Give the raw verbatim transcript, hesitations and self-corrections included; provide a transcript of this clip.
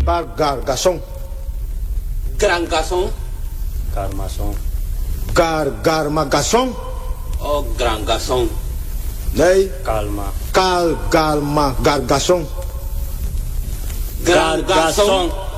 Gar gar garçom. Gran garçom. Garmaçom. Gar garma garçom. Oh, gran garçom. Nee. Calma. Cal galma gar garçom. Gran garçom.